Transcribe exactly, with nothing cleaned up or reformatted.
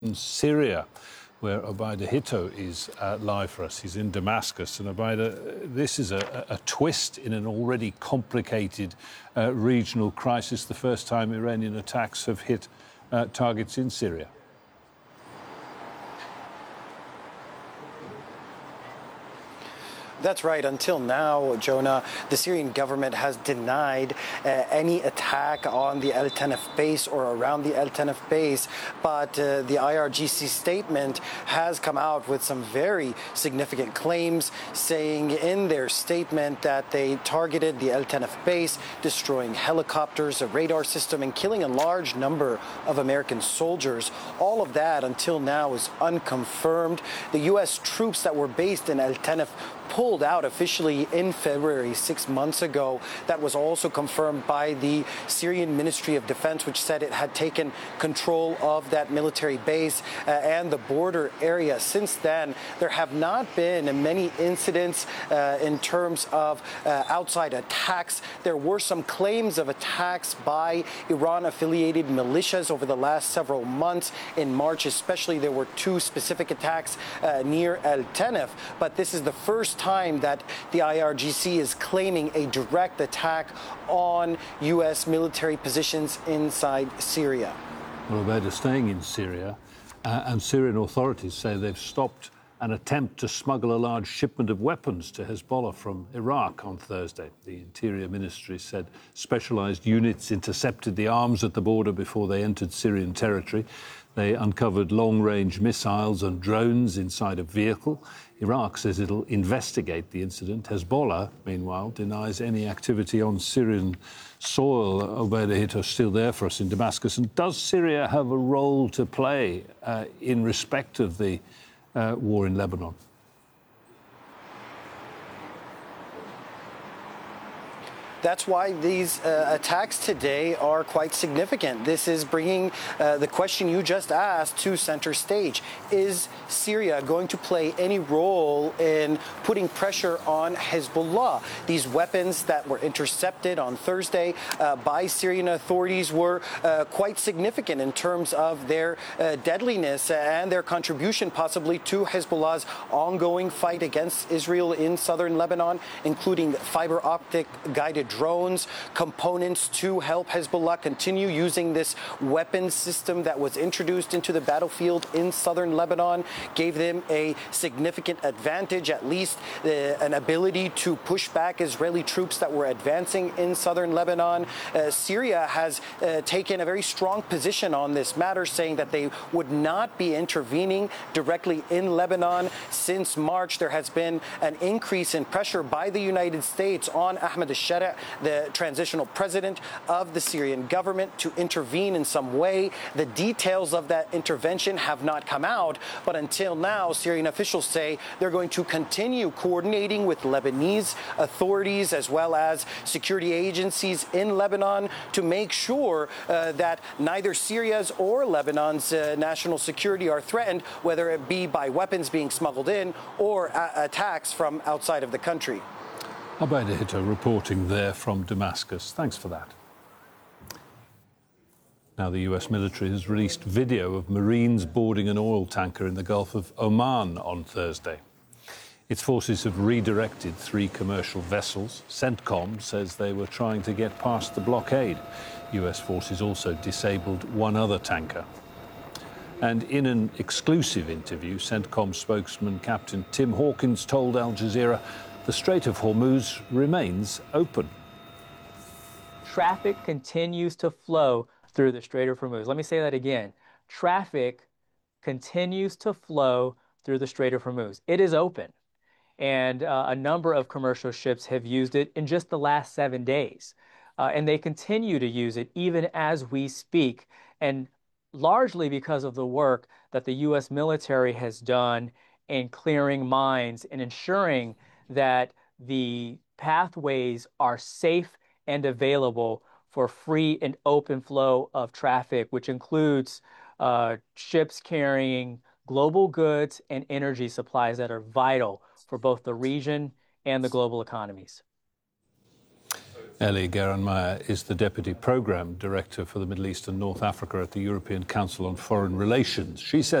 in Syria, where Obaida Hito is uh, live for us. He's in Damascus. And Obaida, this is a, a twist in an already complicated uh, regional crisis, the first time Iranian attacks have hit uh, targets in Syria. That's right. Until now, Jonah, the Syrian government has denied uh, any attack on the El Tanef base or around the El Tanef base. But uh, the I R G C statement has come out with some very significant claims, saying in their statement that they targeted the El Tanef base, destroying helicopters, a radar system, and killing a large number of American soldiers. All of that until now is unconfirmed. The U S troops that were based in El Tanef pulled out officially in February, six months ago. That was also confirmed by the Syrian Ministry of Defense, which said it had taken control of that military base uh, and the border area. Since then, there have not been many incidents uh, in terms of uh, outside attacks. There were some claims of attacks by Iran-affiliated militias over the last several months. In March especially, there were two specific attacks uh, near El Tanef, but this is the first time that the I R G C is claiming a direct attack on U S military positions inside Syria. Well, they're staying in Syria, uh, and Syrian authorities say they've stopped an attempt to smuggle a large shipment of weapons to Hezbollah from Iraq on Thursday. The Interior Ministry said specialized units intercepted the arms at the border before they entered Syrian territory. They uncovered long-range missiles and drones inside a vehicle. Iraq says it'll investigate the incident. Hezbollah, meanwhile, denies any activity on Syrian soil. Obaida Hito still there for us in Damascus. And does Syria have a role to play uh, in respect of the uh, war in Lebanon? That's why these uh, attacks today are quite significant. This is bringing uh, the question you just asked to center stage. Is Syria going to play any role in putting pressure on Hezbollah? These weapons that were intercepted on Thursday uh, by Syrian authorities were uh, quite significant in terms of their uh, deadliness and their contribution possibly to Hezbollah's ongoing fight against Israel in southern Lebanon, including fiber optic guided drones, components to help Hezbollah continue using this weapons system that was introduced into the battlefield in southern Lebanon, gave them a significant advantage, at least uh, an ability to push back Israeli troops that were advancing in southern Lebanon. Uh, Syria has uh, taken a very strong position on this matter, saying that they would not be intervening directly in Lebanon. Since March, there has been an increase in pressure by the United States on Ahmed al-Shara, the transitional president of the Syrian government, to intervene in some way. The details of that intervention have not come out, but until now, Syrian officials say they're going to continue coordinating with Lebanese authorities as well as security agencies in Lebanon to make sure uh, that neither Syria's or Lebanon's uh, national security are threatened, whether it be by weapons being smuggled in or a- attacks from outside of the country. Obaida Hito reporting there from Damascus. Thanks for that. Now, the U S military has released video of Marines boarding an oil tanker in the Gulf of Oman on Thursday. Its forces have redirected three commercial vessels. CENTCOM says they were trying to get past the blockade. U S forces also disabled one other tanker. And in an exclusive interview, CENTCOM spokesman Captain Tim Hawkins told Al Jazeera the Strait of Hormuz remains open. Traffic continues to flow through the Strait of Hormuz. Let me say that again. Traffic continues to flow through the Strait of Hormuz. It is open, and uh, a number of commercial ships have used it in just the last seven days. Uh, and they continue to use it even as we speak, and largely because of the work that the U S military has done in clearing mines and ensuring that the pathways are safe and available for free and open flow of traffic, which includes uh, ships carrying global goods and energy supplies that are vital for both the region and the global economies. Ellie Gerenmeyer is the Deputy Programme Director for the Middle East and North Africa at the European Council on Foreign Relations. She says